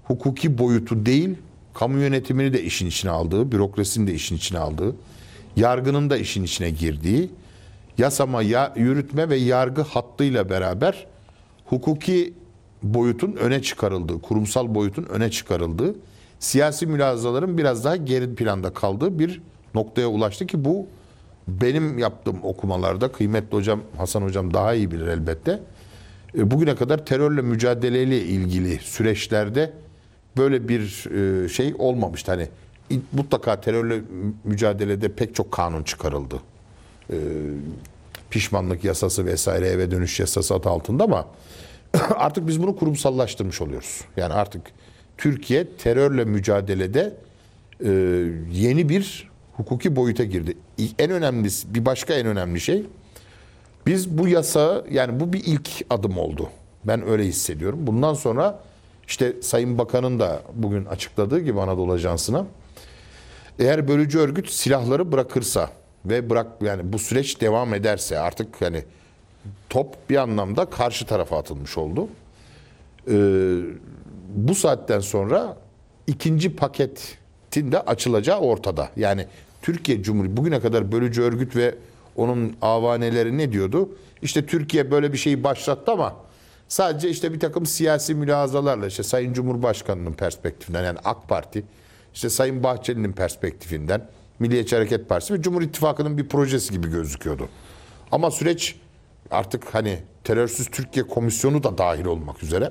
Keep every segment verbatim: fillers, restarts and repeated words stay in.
hukuki boyutu değil, kamu yönetimini de işin içine aldığı, bürokrasinin de işin içine aldığı, yargının da işin içine girdiği, yasama, ya, yürütme ve yargı hattıyla beraber hukuki boyutun öne çıkarıldığı, kurumsal boyutun öne çıkarıldığı, siyasi mülazaların biraz daha geri planda kaldığı bir noktaya ulaştı ki bu benim yaptığım okumalarda, kıymetli hocam Hasan hocam daha iyi bilir elbette, bugüne kadar terörle mücadeleyle ilgili süreçlerde böyle bir şey olmamıştı. Hani mutlaka terörle mücadelede pek çok kanun çıkarıldı. Pişmanlık yasası vesaire, eve dönüş yasası adı altında ama artık biz bunu kurumsallaştırmış oluyoruz. Yani artık Türkiye terörle mücadelede e, yeni bir hukuki boyuta girdi. En önemlisi, bir başka en önemli şey, biz bu yasa, yani bu bir ilk adım oldu. Ben öyle hissediyorum. Bundan sonra işte Sayın Bakan'ın da bugün açıkladığı gibi Anadolu Ajansı'na, eğer bölücü örgüt silahları bırakırsa ve bırak yani bu süreç devam ederse artık yani top bir anlamda karşı tarafa atılmış oldu. Ee, bu saatten sonra ikinci paketin de açılacağı ortada. Yani Türkiye Cumhuriyeti bugüne kadar bölücü örgüt ve onun avaneleri ne diyordu? İşte Türkiye böyle bir şeyi başlattı ama sadece işte bir takım siyasi mülazalarla, işte Sayın Cumhurbaşkanı'nın perspektifinden, yani AK Parti, işte Sayın Bahçeli'nin perspektifinden, Milliyetçi Hareket Partisi ve Cumhur İttifakı'nın bir projesi gibi gözüküyordu. Ama süreç artık hani Terörsüz Türkiye Komisyonu da dahil olmak üzere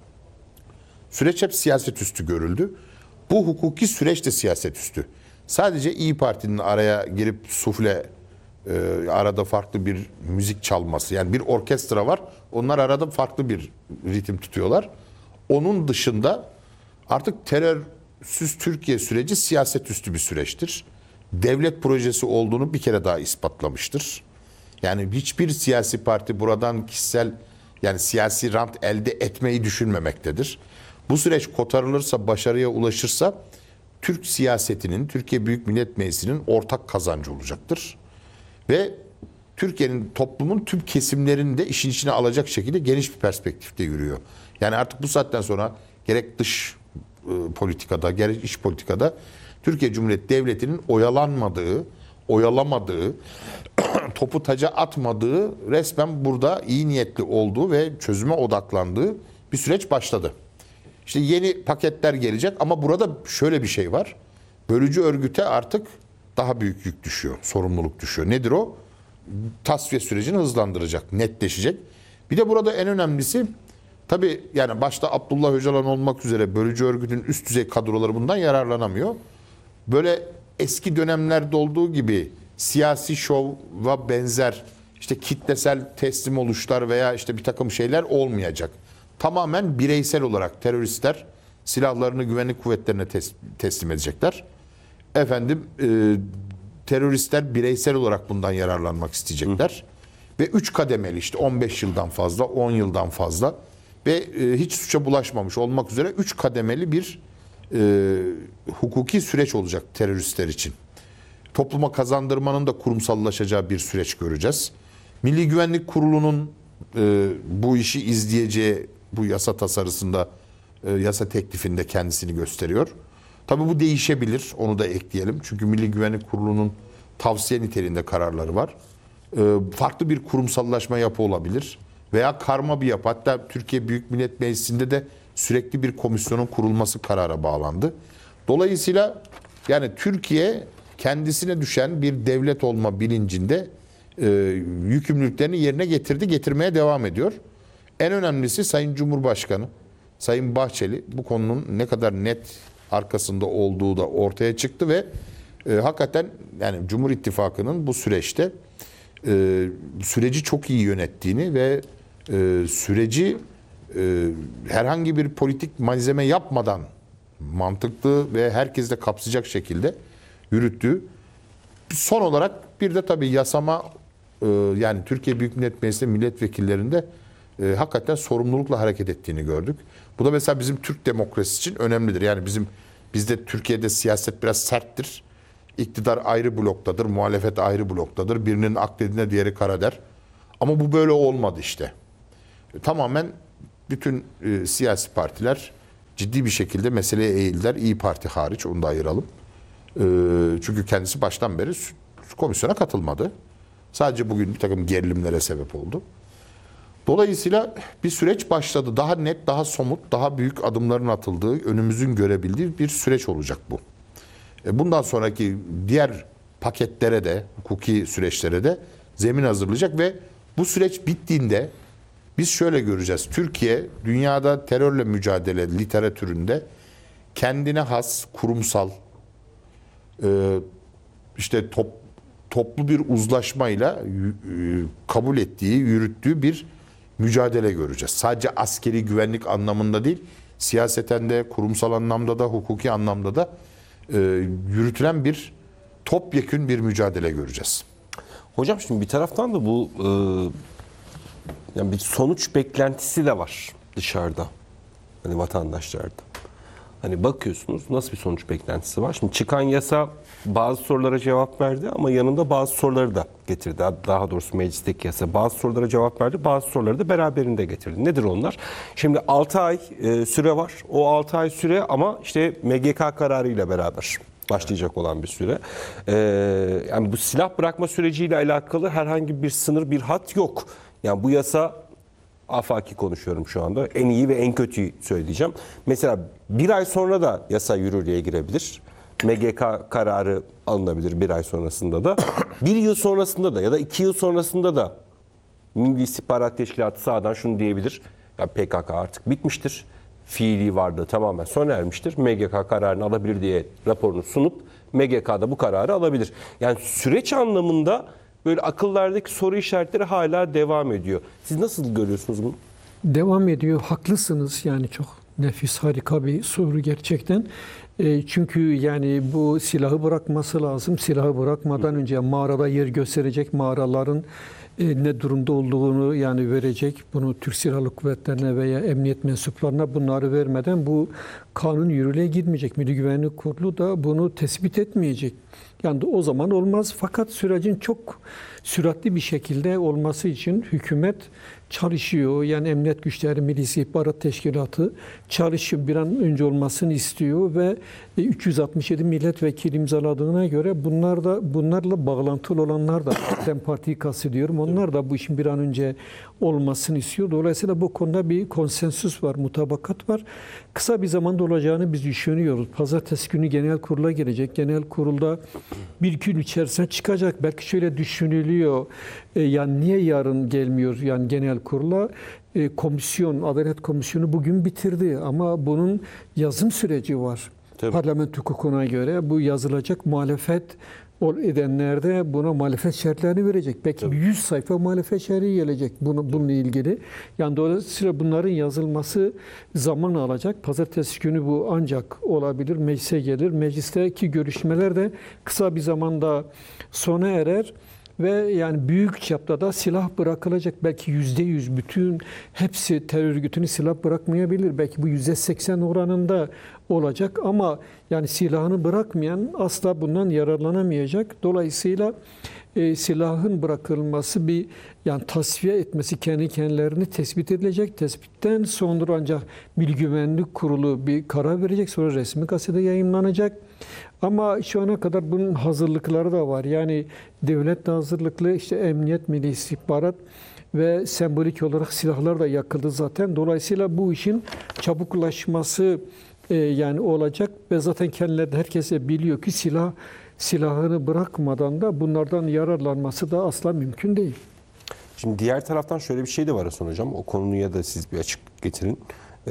süreç hep siyaset üstü görüldü. Bu hukuki süreç de siyaset üstü. Sadece İyi Parti'nin araya girip sufle, e, arada farklı bir müzik çalması, yani bir orkestra var. Onlar arada farklı bir ritim tutuyorlar. Onun dışında artık terörsüz Türkiye süreci siyaset üstü bir süreçtir. Devlet projesi olduğunu bir kere daha ispatlamıştır. Yani hiçbir siyasi parti buradan kişisel, yani siyasi rant elde etmeyi düşünmemektedir. Bu süreç kotarılırsa, başarıya ulaşırsa Türk siyasetinin, Türkiye Büyük Millet Meclisi'nin ortak kazancı olacaktır. Ve Türkiye'nin, toplumun tüm kesimlerini de işin içine alacak şekilde geniş bir perspektifte yürüyor. Yani artık bu saatten sonra gerek dış e, politikada, gerek iç politikada Türkiye Cumhuriyeti Devleti'nin oyalanmadığı, oyalamadığı, topu taca atmadığı, resmen burada iyi niyetli olduğu ve çözüme odaklandığı bir süreç başladı. İşte yeni paketler gelecek ama burada şöyle bir şey var. Bölücü örgüte artık daha büyük yük düşüyor, sorumluluk düşüyor. Nedir o? Tasfiye sürecini hızlandıracak, netleşecek. Bir de burada en önemlisi, tabii yani başta Abdullah Öcalan olmak üzere bölücü örgütün üst düzey kadroları bundan yararlanamıyor. Böyle eski dönemlerde olduğu gibi siyasi şova benzer işte kitlesel teslim oluşlar veya işte bir takım şeyler olmayacak. Tamamen bireysel olarak teröristler silahlarını güvenlik kuvvetlerine tes- teslim edecekler. Efendim e, teröristler bireysel olarak bundan yararlanmak isteyecekler. Hı. Ve üç kademeli, işte on beş yıldan fazla, on yıldan fazla ve e, hiç suça bulaşmamış olmak üzere üç kademeli bir e, hukuki süreç olacak teröristler için. Topluma kazandırmanın da kurumsallaşacağı bir süreç göreceğiz. Milli Güvenlik Kurulu'nun e, bu işi izleyeceği, bu yasa tasarısında, e, yasa teklifinde kendisini gösteriyor. Tabii bu değişebilir, onu da ekleyelim. Çünkü Milli Güvenlik Kurulu'nun tavsiye niteliğinde kararları var. E, farklı bir kurumsallaşma yapı olabilir. Veya karma bir yapı. Hatta Türkiye Büyük Millet Meclisi'nde de sürekli bir komisyonun kurulması karara bağlandı. Dolayısıyla yani Türkiye kendisine düşen bir devlet olma bilincinde e, yükümlülüklerini yerine getirdi, getirmeye devam ediyor. En önemlisi Sayın Cumhurbaşkanı, Sayın Bahçeli bu konunun ne kadar net arkasında olduğu da ortaya çıktı ve e, hakikaten yani Cumhur İttifakı'nın bu süreçte e, süreci çok iyi yönettiğini ve e, süreci e, herhangi bir politik malzeme yapmadan mantıklı ve herkesi de kapsayacak şekilde yürüttüğü. Son olarak bir de tabii yasama, e, yani Türkiye Büyük Millet Meclisi milletvekillerinde e, hakikaten sorumlulukla hareket ettiğini gördük. Bu da mesela bizim Türk demokrasisi için önemlidir. Yani bizim bizde Türkiye'de siyaset biraz serttir. İktidar ayrı bloktadır, muhalefet ayrı bloktadır. Birinin ak dediğine diğeri kara der. Ama bu böyle olmadı işte. E, tamamen bütün e, siyasi partiler ciddi bir şekilde meseleye eğildiler. İyi Parti hariç, onu da ayıralım. Ee, çünkü kendisi baştan beri komisyona katılmadı. Sadece bugün bir takım gerilimlere sebep oldu. Dolayısıyla bir süreç başladı. Daha net, daha somut, daha büyük adımların atıldığı, önümüzün görebildiği bir süreç olacak bu. E bundan sonraki diğer paketlere de, hukuki süreçlere de zemin hazırlayacak ve bu süreç bittiğinde biz şöyle göreceğiz. Türkiye dünyada terörle mücadele literatüründe kendine has kurumsal e, işte top, toplu bir uzlaşmayla e, kabul ettiği, yürüttüğü bir mücadele göreceğiz. Sadece askeri güvenlik anlamında değil, siyaseten de, kurumsal anlamda da, hukuki anlamda da e, yürütülen bir topyekün bir mücadele göreceğiz. Hocam şimdi bir taraftan da bu e, yani bir sonuç beklentisi de var dışarıda. Hani vatandaşlarda. Hani bakıyorsunuz nasıl bir sonuç beklentisi var. Şimdi çıkan yasa bazı sorulara cevap verdi ama yanında bazı soruları da getirdi. Daha doğrusu meclisteki yasa bazı sorulara cevap verdi, bazı soruları da beraberinde getirdi. Nedir onlar? Şimdi altı ay e, süre var. O altı ay süre ama işte M G K kararıyla beraber başlayacak olan bir süre. Ee, yani bu silah bırakma süreciyle alakalı herhangi bir sınır, bir hat yok. Yani bu yasa, afaki konuşuyorum şu anda, en iyi ve en kötüyü söyleyeceğim. Mesela bir ay sonra da yasa yürürlüğe girebilir. M G K kararı alınabilir bir ay sonrasında da. Bir yıl sonrasında da ya da iki yıl sonrasında da Milli İstihbarat Teşkilatı sağdan şunu diyebilir. Ya P K K artık bitmiştir. Fiili varlığı tamamen sona ermiştir. M G K kararını alabilir diye raporunu sunup M G K'da bu kararı alabilir. Yani süreç anlamında böyle akıllardaki soru işaretleri hala devam ediyor. Siz nasıl görüyorsunuz bunu? Devam ediyor. Haklısınız. Yani çok nefis, harika bir soru gerçekten. E, çünkü yani bu silahı bırakması lazım. Silahı bırakmadan önce mağarada yer gösterecek, mağaraların e, ne durumda olduğunu yani verecek. Bunu Türk Silahlı Kuvvetlerine veya emniyet mensuplarına bunları vermeden bu kanun yürürlüğe gitmeyecek. Milli Güvenlik Kurulu da bunu tespit etmeyecek. Yani o zaman olmaz. Fakat sürecin çok süratli bir şekilde olması için hükümet çalışıyor. Yani emniyet güçleri, Milli İstihbarat Teşkilatı çalışıyor. Bir an önce olmasını istiyor ve üç yüz altmış yedi milletvekili imzaladığına göre bunlar da bunlarla bağlantılı olanlar da DEM Parti'yi kastediyorum. Onlar da bu işin bir an önce olmasını istiyor. Dolayısıyla bu konuda bir konsensüs var, mutabakat var. Kısa bir zamanda olacağını biz düşünüyoruz. Pazartesi günü genel kurula gelecek. Genel kurulda bir gün içerisinde çıkacak. Belki şöyle düşünülüyor. E, yani niye yarın gelmiyor yani genel kurula? E, komisyon, Adalet Komisyonu bugün bitirdi ama bunun yazım süreci var. Tabii. Parlamento hukukuna göre bu yazılacak, muhalefet edenler de buna muhalefet şerhlerini verecek. Belki Tabii. yüz sayfa muhalefet şerhi gelecek bunu, bununla ilgili. Yani dolayısıyla bunların yazılması zaman alacak. Pazartesi günü bu ancak olabilir. Meclise gelir. Meclisteki görüşmeler de kısa bir zamanda sona erer. Ve yani büyük çapta da silah bırakılacak. Belki yüzde yüz bütün hepsi terör örgütünü silah bırakmayabilir. Belki bu yüzde seksen oranında olacak ama yani silahını bırakmayan asla bundan yararlanamayacak. Dolayısıyla e, silahın bırakılması bir yani tasfiye etmesi kendi kendilerini tespit edilecek. Tespitten sonra ancak Milli Güvenlik Kurulu bir karar verecek. Sonra resmi gazetede yayınlanacak. Ama şu ana kadar bunun hazırlıkları da var. Yani devlet de hazırlıklı, işte emniyet, milli istihbarat ve sembolik olarak silahlar da yakıldı zaten. Dolayısıyla bu işin çabuklaşması e, yani olacak ve zaten kendileri de herkese biliyor ki silah silahını bırakmadan da bunlardan yararlanması da asla mümkün değil. Şimdi diğer taraftan şöyle bir şey de var Hasan Hocam. O konuya da siz bir açık getirin. Ee,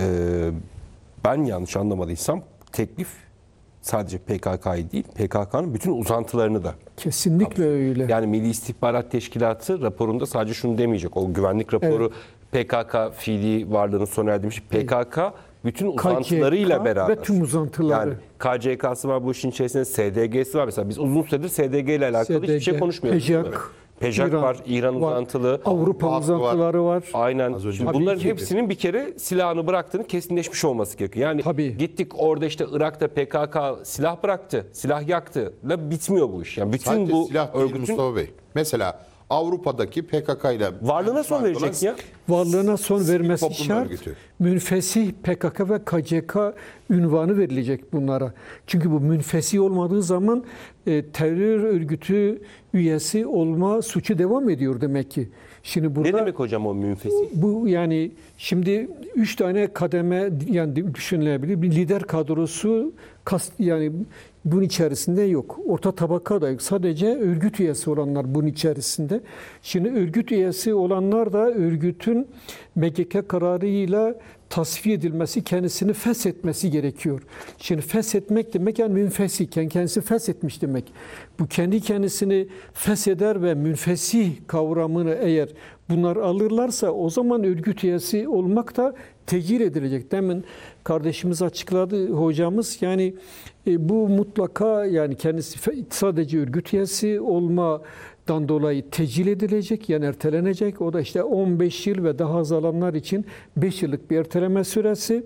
ben yanlış anlamadıysam teklif sadece P K K'yı değil, P K K'nın bütün uzantılarını da. Kesinlikle kapsıyor. Öyle. Yani Milli İstihbarat Teşkilatı raporunda sadece şunu demeyecek. O güvenlik raporu evet. P K K fiili varlığını sona erdirmiş. P K K bütün uzantılarıyla K C K beraber. Ve tüm uzantıları. Yani K C K'sı var bu işin içerisinde, S D G'si var. Mesela biz uzun süredir S D G ile alakalı S D G, hiçbir şey konuşmuyoruz. Pejak. Pejak İran var, İran var, uzantılı. Avrupa uzantıları var. var. Aynen. Şimdi bunların hepsinin bir kere silahını bıraktığını kesinleşmiş olması gerekiyor. Yani Tabii. gittik orada işte Irak'ta P K K silah bıraktı, silah yaktı. La bitmiyor bu iş. Yani bütün Sadece bu silah değil örgütün... Mustafa Bey. Mesela Avrupa'daki P K K ile Varlığına son verecek ya. Varlığına son vermesi toplum şart. örgütü. Münfesih P K K ve K C K ünvanı verilecek bunlara. Çünkü bu münfesih olmadığı zaman e, terör örgütü üyesi olma suçu devam ediyor demek ki. Şimdi burada Ne demek hocam o münfesih? bu yani şimdi üç tane kademe yani düşünülebilir. Bir lider kadrosu kast, yani bunun içerisinde yok. Orta tabaka da yok. Sadece örgüt üyesi olanlar bunun içerisinde. Şimdi örgüt üyesi olanlar da örgütün M G K kararıyla tasfiye edilmesi, kendisini feshetmesi gerekiyor. Şimdi feshetmek demek yani münfesih, kendisi feshetmiş demek. Bu kendi kendisini fesheder ve münfesih kavramını eğer bunlar alırlarsa o zaman örgüt üyesi olmak da tecil edilecek. Demin kardeşimiz açıkladı, hocamız yani e, bu mutlaka yani kendisi sadece örgüt üyesi olmadan dolayı tecil edilecek, yani ertelenecek. O da işte on beş yıl ve daha az alanlar için beş yıllık bir erteleme süresi.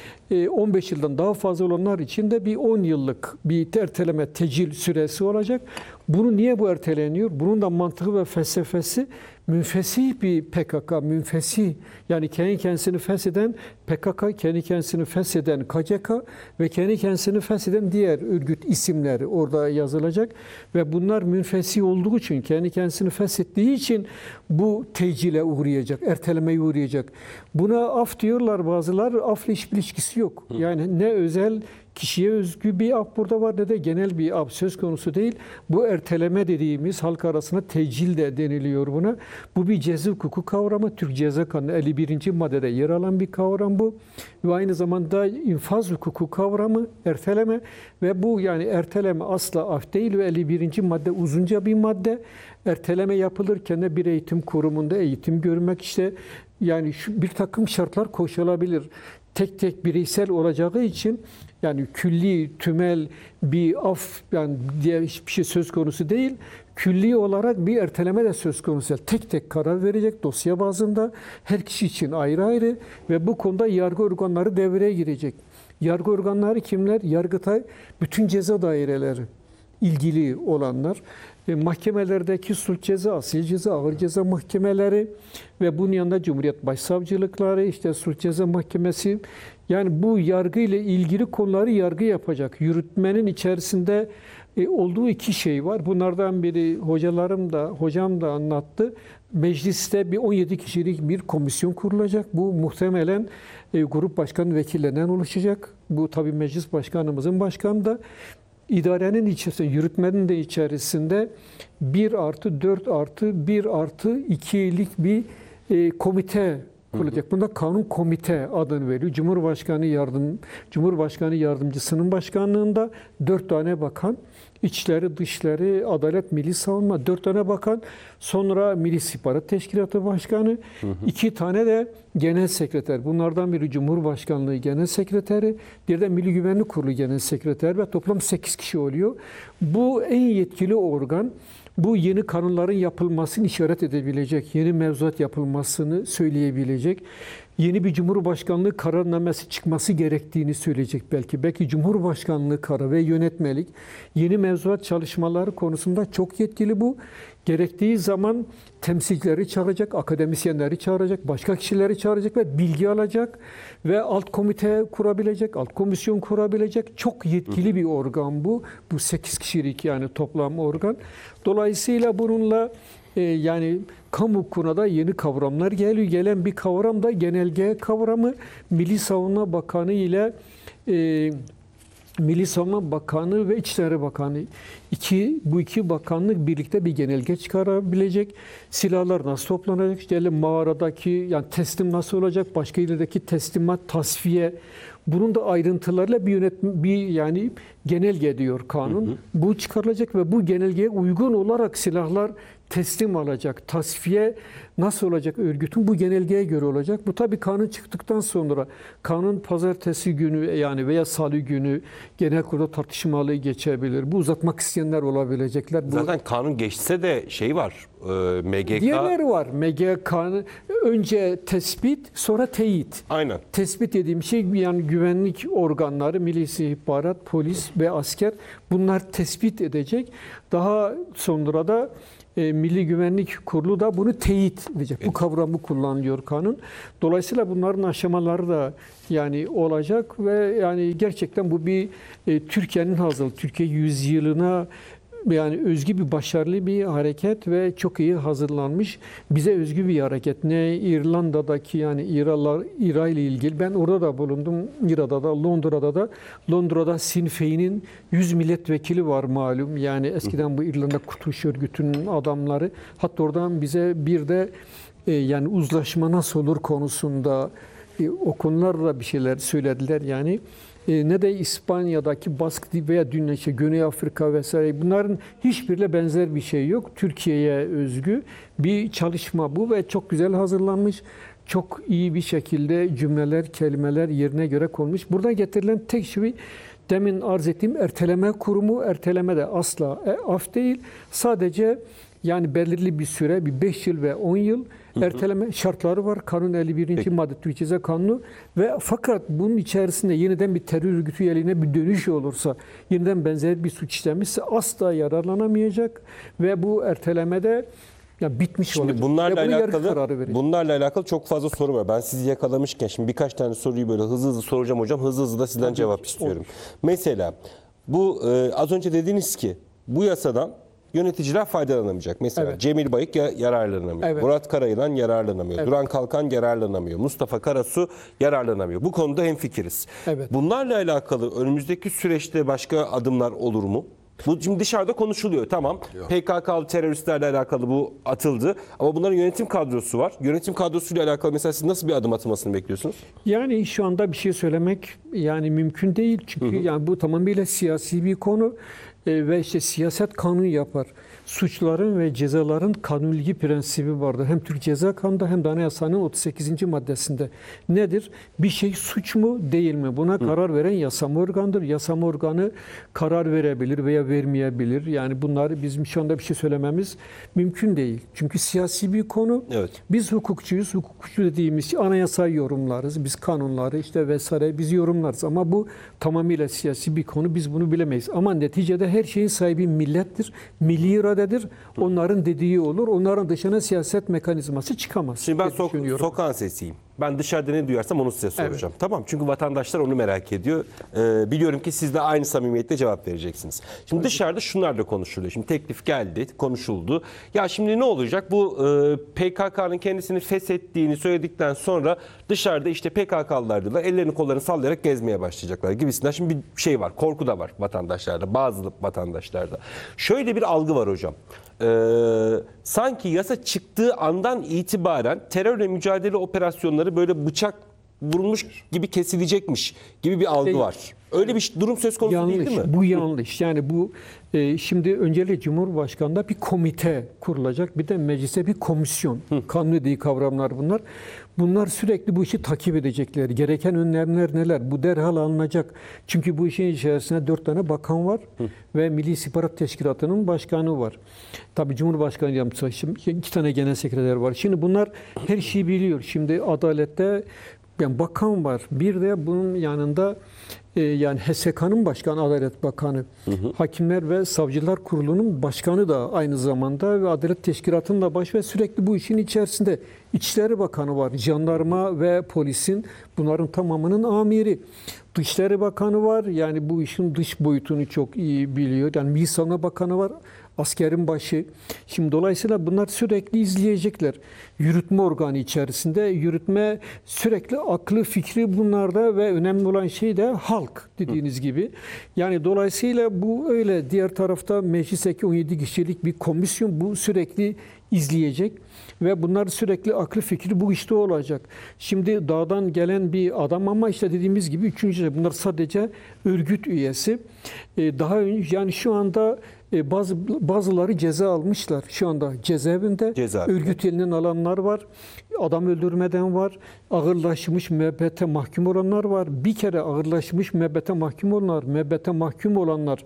on beş yıldan daha fazla olanlar için de bir on yıllık bir erteleme tecil süresi olacak. Bunu niye bu erteleniyor? Bunun da mantığı ve felsefesi münfesih bir P K K, münfesih yani kendi kendisini fesheden P K K, kendi kendisini fesheden K C K ve kendi kendisini fesheden diğer örgüt isimleri orada yazılacak ve bunlar münfesih olduğu için, kendi kendisini feshettiği için bu tecile uğrayacak, ertelemeye uğrayacak. Buna af diyorlar bazılar, afla hiçbir ilişkisi yok. Yani ne özel kişiye özgü bir af burada var ne de genel bir af söz konusu değil. Bu erteleme dediğimiz halk arasında tecil de deniliyor buna. Bu bir ceza hukuku kavramı. Türk Ceza Kanunu elli birinci maddede yer alan bir kavram bu. Ve aynı zamanda infaz hukuku kavramı, erteleme ve bu yani erteleme asla af değil ve elli birinci madde uzunca bir madde. Erteleme yapılırken de bir eğitim kurumunda eğitim görmek işte yani şu, bir takım şartlar koşulabilir. Tek tek bireysel olacağı için yani külli, tümel bir af yani diye hiçbir şey söz konusu değil. Külli olarak bir erteleme de söz konusu. Tek tek karar verecek dosya bazında her kişi için ayrı ayrı ve bu konuda yargı organları devreye girecek. Yargı organları kimler? Yargıtay, bütün ceza daireleri ilgili olanlar. Ve mahkemelerdeki suç ceza, asil ceza, ağır ceza mahkemeleri ve bunun yanında Cumhuriyet Başsavcılıkları, işte suç ceza mahkemesi. Yani bu yargı ile ilgili konuları yargı yapacak. Yürütmenin içerisinde e, olduğu iki şey var. Bunlardan biri hocalarım da, hocam da anlattı. Mecliste bir on yedi kişilik bir komisyon kurulacak. Bu muhtemelen e, grup başkan vekillerinden oluşacak. Bu tabii meclis başkanımızın başkanı da. İdarenin içerisinde, yürütmenin de içerisinde bir artı dört artı bir artı ikilik bir e, komite kurulacak. Bunda kanun komite adını veriyor. Cumhurbaşkanı yardım Cumhurbaşkanı yardımcısının başkanlığında dört tane bakan, İçişleri, Dışişleri, Adalet, Milli Savunma dört tane bakan, sonra Milli İstihbarat Teşkilatı Başkanı, hı hı. iki tane de Genel Sekreter. Bunlardan biri Cumhurbaşkanlığı Genel Sekreteri, diğeri de Milli Güvenlik Kurulu Genel Sekreter ve toplam sekiz kişi oluyor. Bu en yetkili organ. Bu yeni kanunların yapılmasını işaret edebilecek, yeni mevzuat yapılmasını söyleyebilecek, yeni bir Cumhurbaşkanlığı kararnamesi çıkması gerektiğini söyleyecek belki. Belki Cumhurbaşkanlığı kararı ve yönetmelik, yeni mevzuat çalışmaları konusunda çok yetkili bu. Gerektiği zaman temsilcileri çağıracak, akademisyenleri çağıracak, başka kişileri çağıracak ve bilgi alacak ve alt komite kurabilecek, alt komisyon kurabilecek. Çok yetkili bir organ bu. Bu sekiz kişilik yani toplam organ. Dolayısıyla bununla e, yani kamu hukukuna da yeni kavramlar geliyor. Gelen bir kavram da genelge kavramı. Milli Savunma Bakanı ile e, Milli Savunma Bakanı ve İçişleri Bakanı iki bu iki bakanlık birlikte bir genelge çıkarabilecek. Silahlar nasıl toplanacak? İşte mağaradaki yani teslim nasıl olacak? Başka illerdeki teslimat, tasfiye. Bunun da ayrıntılarıyla bir yönetme bir yani genelge diyor kanun. Hı hı. Bu çıkarılacak ve bu genelgeye uygun olarak silahlar teslim alacak. Tasfiye nasıl olacak örgütün? Bu genelgeye göre olacak. Bu tabii kanun çıktıktan sonra kanun pazartesi günü yani veya salı günü genel kurulda tartışmalı geçebilir. Bu uzatmak isteyenler olabilecekler. Bu... Zaten kanun geçse de şey var. e, M G K. Diğerleri var. M G K önce tespit, sonra teyit. Aynen. Tespit dediğim şey yani güvenlik organları, milli istihbarat, polis ve asker bunlar tespit edecek. Daha sonra da e, Milli Güvenlik Kurulu da bunu teyit edecek. Evet. Bu kavramı kullanılıyor kanun. Dolayısıyla bunların aşamaları da yani olacak ve yani gerçekten bu bir e, Türkiye'nin hazır, Türkiye yüzyılına yani özgü bir başarılı bir hareket ve çok iyi hazırlanmış. Bize özgü bir hareket. Ne İrlanda'daki yani İralar, İra ile ilgili. Ben orada da bulundum. İra'da da, Londra'da da. Londra'da Sinn Féin'in yüz milletvekili var malum. Yani eskiden bu İrlanda Kurtuluş Örgütü'nün adamları. Hatta oradan bize bir de e, yani uzlaşma nasıl olur konusunda e, o konularda bir şeyler söylediler yani. Ne de İspanya'daki Bask veya dünya işte Güney Afrika vesaire bunların hiçbiriyle benzer bir şey yok. Türkiye'ye özgü bir çalışma bu ve çok güzel hazırlanmış. Çok iyi bir şekilde cümleler, kelimeler yerine göre konmuş. Burada getirilen tek şey demin arz ettiğim erteleme kurumu. Erteleme de asla af değil. Sadece yani belirli bir süre, bir beş yıl ve on yıl erteleme şartları var. Kanun elli birinci Peki. madde Türk Ceza Kanunu ve fakat bunun içerisinde yeniden bir terör örgütü üyeliğine bir dönüş olursa, yeniden benzer bir suç işlenmişse asla yararlanamayacak ve bu ertelemede ya bitmiş şimdi olacak. Bunlarla alakalı bunlarla alakalı çok fazla soru var. Ben sizi yakalamışken şimdi birkaç tane soruyu böyle hızlı hızlı soracağım hocam. Hızlı hızlı da sizden Tabii cevap istiyorum. Olur. Mesela bu e, az önce dediniz ki bu yasadan yöneticiler faydalanamayacak. Mesela evet. Cemil Bayık yararlanamıyor. Evet. Murat Karayılan yararlanamıyor. Evet. Duran Kalkan yararlanamıyor. Mustafa Karasu yararlanamıyor. Bu konuda hemfikiriz. Evet. Bunlarla alakalı önümüzdeki süreçte başka adımlar olur mu? Bu şimdi dışarıda konuşuluyor. Tamam. Yok. P K K'lı teröristlerle alakalı bu atıldı. Ama bunların yönetim kadrosu var. Yönetim kadrosuyla alakalı mesela siz nasıl bir adım atılmasını bekliyorsunuz? Yani şu anda bir şey söylemek yani mümkün değil. Çünkü hı hı. yani bu tamamıyla siyasi bir konu. Ve işte siyaset kanunu yapar. Suçların ve cezaların kanunilgi prensibi vardır. Hem Türk Ceza Kanunu'nda hem de Anayasanın otuz sekizinci maddesinde. Nedir? Bir şey suç mu değil mi? Buna Hı. karar veren yasama organıdır. Yasama organı karar verebilir veya vermeyebilir. Yani bunları bizim şu anda bir şey söylememiz mümkün değil. Çünkü siyasi bir konu. Evet. Biz hukukçuyuz. Hukukçu dediğimiz şey anayasayı yorumlarız. Biz kanunları işte vesaire biz yorumlarız. Ama bu tamamıyla siyasi bir konu. Biz bunu bilemeyiz. Ama neticede her şeyin sahibi millettir. Milli iradedir. Onların dediği olur. Onların dışına siyaset mekanizması çıkamaz. Şimdi ben sok sokağın sesiyim. Ben dışarıda ne duyarsam onu size soracağım. Evet. Tamam. Çünkü vatandaşlar onu merak ediyor. Ee, biliyorum ki siz de aynı samimiyetle cevap vereceksiniz. Şimdi evet. dışarıda şunlar da konuşuluyor. Şimdi teklif geldi, konuşuldu. Ya şimdi ne olacak? Bu e, P K K'nın kendisini feshettiğini söyledikten sonra dışarıda işte P K K'lılar diyorlar. Ellerini kollarını sallayarak gezmeye başlayacaklar gibisinden. Şimdi bir şey var. Korku da var vatandaşlarda. Bazı vatandaşlarda. Şöyle bir algı var hocam. Ee, sanki yasa çıktığı andan itibaren terörle mücadele operasyonları böyle bıçak vurulmuş gibi kesilecekmiş gibi bir algı var. Öyle bir durum söz konusu yanlış, değil mi? Bu yanlış. Yani bu e, şimdi öncelikle Cumhurbaşkanı'nda bir komite kurulacak. Bir de meclise bir komisyon. Hı. Kanun dediği kavramlar bunlar. Bunlar sürekli bu işi takip edecekler. Gereken önlemler neler? Bu derhal alınacak. Çünkü bu işin içerisinde dört tane bakan var. Hı. Ve Milli İstihbarat Teşkilatı'nın başkanı var. Tabii Cumhurbaşkanı yardımcısı. Şimdi iki tane genel sekreter var. Şimdi bunlar her şeyi biliyor. Şimdi adalette yani bakan var. Bir de bunun yanında e, yani H S K'nın başkanı, Adalet Bakanı, hı hı. Hakimler ve Savcılar Kurulu'nun başkanı da aynı zamanda ve Adalet Teşkilatı'nın da baş ve sürekli bu işin içerisinde İçişleri Bakanı var. Jandarma ve polisin bunların tamamının amiri. Dışişleri Bakanı var. Yani bu işin dış boyutunu çok iyi biliyor. Yani Milli Savunma Bakanı var. Askerin başı. Şimdi dolayısıyla bunlar sürekli izleyecekler. Yürütme organı içerisinde. Yürütme sürekli aklı, fikri bunlarda ve önemli olan şey de halk dediğiniz Hı. gibi. Yani dolayısıyla bu öyle. Diğer tarafta meclisteki on yedi kişilik bir komisyon bu sürekli izleyecek ve bunlar sürekli aklı fikri bu işte olacak. Şimdi dağdan gelen bir adam ama işte dediğimiz gibi üçüncü bunlar sadece örgüt üyesi. Daha önce yani şu anda E, bazı bazıları ceza almışlar. Şu anda cezaevinde. Cezaevinde. Örgüt elinden alanlar var. Adam öldürmeden var. Ağırlaşmış müebbete mahkum olanlar var. Bir kere ağırlaşmış müebbete mahkum olanlar, müebbete mahkum olanlar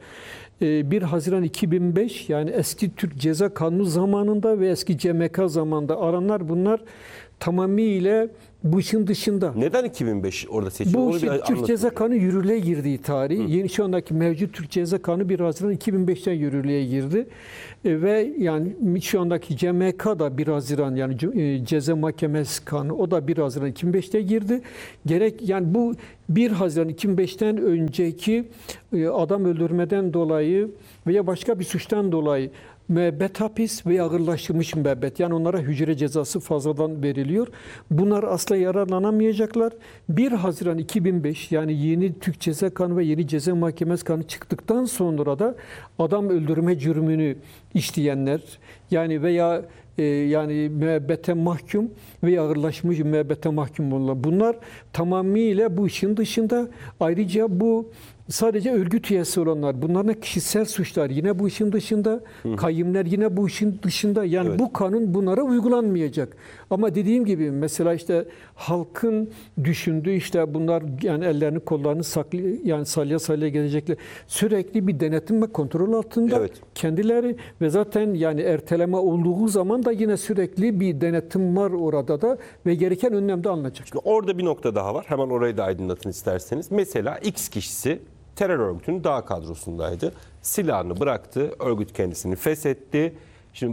e, bir Haziran iki bin beş yani eski Türk Ceza Kanunu zamanında ve eski C M K zamanında aranlar bunlar tamamıyla bu işin dışında. Neden iki bin beş orada seçildi? Bu Onu bir şey, Türk anlatın. Ceza Kanunu yürürlüğe girdiği tarih. Yeni şu andaki mevcut Türk Ceza Kanunu bir Haziran iki bin beşten yürürlüğe girdi. E, ve yani şu andaki C M K da bir Haziran yani e, Ceza Mahkemesi Kanunu o da bir Haziran iki bin beşte girdi. Gerek yani bu bir Haziran iki bin beşten önceki e, adam öldürmeden dolayı veya başka bir suçtan dolayı müebbet hapis ve ağırlaştırılmış müebbet. Yani onlara hücre cezası fazladan veriliyor. Bunlar asla yararlanamayacaklar. bir Haziran iki bin beş yani yeni Türk Ceza Kanunu ve yeni Ceza Mahkemesi Kanunu çıktıktan sonra da adam öldürme cürmünü işleyenler yani veya e, yani müebbete mahkum ve ağırlaşmış müebbete mahkum olanlar. Bunlar tamamıyla bu işin dışında. Ayrıca bu sadece örgüt üyesi olanlar, bunların kişisel suçlar yine bu işin dışında, kayyımlar yine bu işin dışında. Yani Evet. bu kanun bunlara uygulanmayacak. Ama dediğim gibi mesela işte halkın düşündüğü işte bunlar yani ellerini kollarını saklı yani salya salya gelecekler. Sürekli bir denetim ve kontrol altında Evet. kendileri ve zaten yani erteleme olduğu zaman da yine sürekli bir denetim var orada da ve gereken önlemde alınacak. Şimdi orada bir nokta daha var. Hemen orayı da aydınlatın isterseniz. Mesela X kişisi terör örgütünün dağ kadrosundaydı. Silahını bıraktı. Örgüt kendisini feshetti. Şimdi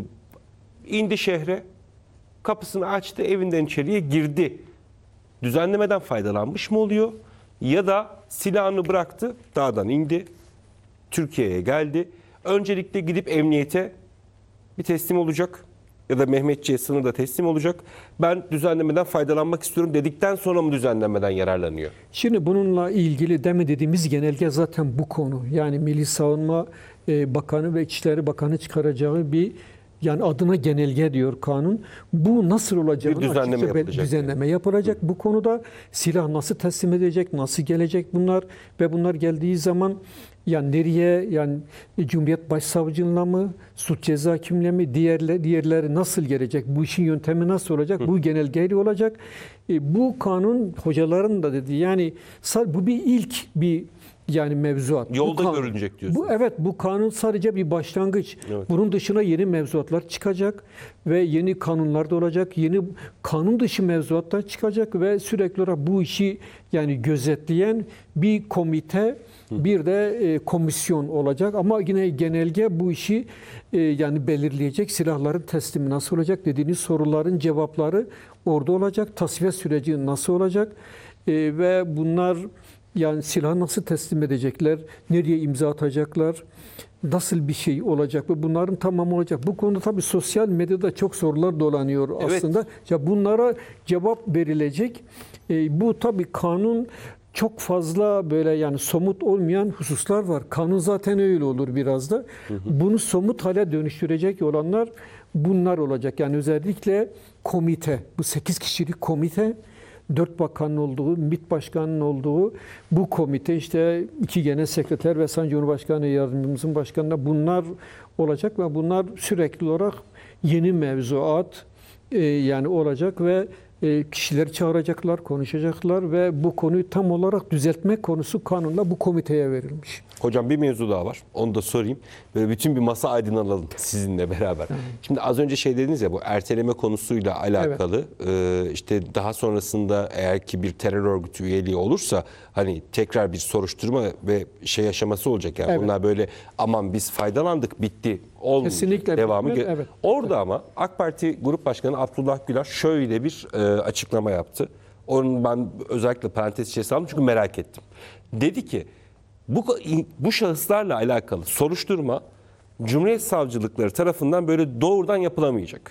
indi şehre. Kapısını açtı. Evinden içeriye girdi. Düzenlemeden faydalanmış mı oluyor? Ya da silahını bıraktı. Dağdan indi. Türkiye'ye geldi. Öncelikle gidip emniyete bir teslim olacak. Ya da Mehmetçiğe sınırda teslim olacak. Ben düzenlemeden faydalanmak istiyorum dedikten sonra mı düzenlemeden yararlanıyor? Şimdi bununla ilgili demin dediğimiz genelge zaten bu konu. Yani Milli Savunma e, Bakanı ve İçişleri Bakanı çıkaracağı bir yani adına genelge diyor kanun. Bu nasıl olacağını Bir düzenleme açıkça ben- yapılacak. düzenleme yapılacak. Bu konuda silah nasıl teslim edecek, nasıl gelecek bunlar ve bunlar geldiği zaman yani nereye yani Cumhuriyet Başsavcılığına mı, suç ceza hakimliğine mi, diğerleri, diğerleri nasıl gelecek, bu işin yöntemi nasıl olacak, bu genelgeyle olacak. E, bu kanun hocaların da dedi yani sa- bu bir ilk bir yani mevzuat. Yolda Bu kanun- görülecek diyorsun. Bu evet bu kanun sadece bir başlangıç. Evet. Bunun dışına yeni mevzuatlar çıkacak ve yeni kanunlar da olacak. Yeni kanun dışı mevzuatlar çıkacak ve sürekli olarak bu işi yani gözetleyen bir komite, bir de e, komisyon olacak. Ama yine genelge bu işi e, yani belirleyecek. Silahların teslimi nasıl olacak dediğiniz soruların cevapları orada olacak. Tasfiye süreci nasıl olacak? E, ve bunlar yani silahı nasıl teslim edecekler? Nereye imza atacaklar? Nasıl bir şey olacak ve bunların tamamı olacak. Bu konuda tabii sosyal medyada çok sorular dolanıyor Evet. aslında. Ya bunlara cevap verilecek. E, bu tabii kanun çok fazla böyle yani somut olmayan hususlar var. Kanun zaten öyle olur biraz da. Bunu somut hale dönüştürecek olanlar bunlar olacak. Yani özellikle komite, bu sekiz kişilik komite, dört bakanın olduğu, MİT Başkanı'nın olduğu bu komite işte iki genel sekreter ve Sayın Cumhurbaşkanı Yardımcımızın başkanında bunlar olacak ve bunlar sürekli olarak yeni mevzuat e, yani olacak ve e, kişileri çağıracaklar, konuşacaklar ve bu konuyu tam olarak düzeltme konusu kanunla bu komiteye verilmiş. Hocam bir mevzu daha var. Onu da sorayım. Böyle bütün bir masa aydınlanalım sizinle beraber. Şimdi az önce şey dediniz ya bu erteleme konusuyla alakalı. e, işte daha sonrasında eğer ki bir terör örgütü üyeliği olursa hani tekrar bir soruşturma ve şey aşaması olacak. Yani Evet. bunlar böyle aman biz faydalandık bitti olmayacak. Kesinlikle Devamı. bitmez, ge- evet. Orada ama AK Parti Grup Başkanı Abdullah Güler şöyle bir e, açıklama yaptı. Onun ben özellikle parantez içerisinde aldım çünkü merak ettim. Dedi ki bu, bu şahıslarla alakalı soruşturma Cumhuriyet Savcılıkları tarafından böyle doğrudan yapılamayacak.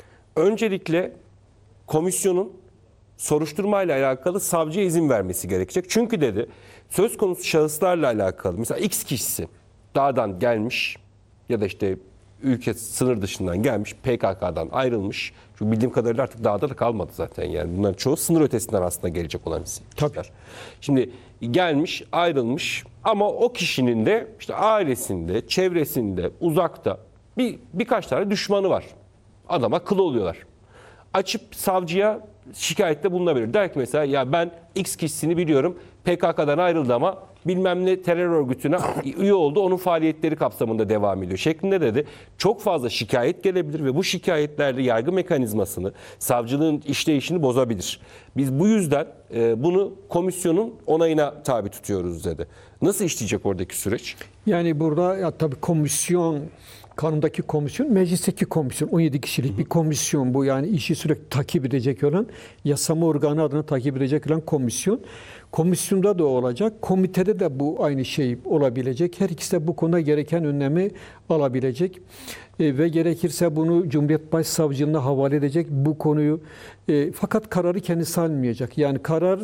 Öncelikle komisyonun soruşturmayla alakalı savcıya izin vermesi gerekecek. Çünkü dedi söz konusu şahıslarla alakalı mesela X kişisi dağdan gelmiş ya da işte ülke sınır dışından gelmiş, P K K'dan ayrılmış. Çünkü bildiğim kadarıyla artık dağda da kalmadı zaten. Yani bunların çoğu sınır ötesinden aslında gelecek olan kişiler. Şimdi gelmiş, ayrılmış, Ama o kişinin de işte ailesinde, çevresinde, uzakta bir birkaç tane düşmanı var. Adama kıl oluyorlar. Açıp savcıya şikayette bulunabilir. Der ki mesela ya ben X kişisini biliyorum P K K'dan ayrıldı ama bilmem ne terör örgütüne üye oldu, onun faaliyetleri kapsamında devam ediyor şeklinde dedi. Çok fazla şikayet gelebilir ve bu şikayetlerle yargı mekanizmasını, savcılığın işleyişini bozabilir. Biz bu yüzden e, bunu komisyonun onayına tabi tutuyoruz dedi. Nasıl işleyecek oradaki süreç? Yani burada ya tabii komisyon, kanundaki komisyon, meclisteki komisyon, on yedi kişilik bir komisyon bu, yani işi sürekli takip edecek olan, yasama organı adına takip edecek olan komisyon. Komisyonda da olacak, komitede de bu aynı şey olabilecek. Her ikisi de bu konuda gereken önlemi alabilecek. E, ve gerekirse bunu Cumhuriyet Başsavcılığına havale edecek bu konuyu. E, fakat kararı kendisi almayacak. Yani karar